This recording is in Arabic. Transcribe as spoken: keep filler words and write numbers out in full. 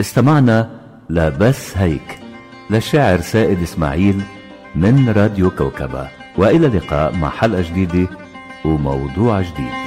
استمعنا لبس هيك للشاعر سائد إسماعيل من راديو كوكبة، وإلى اللقاء مع حلقة جديدة وموضوع جديد.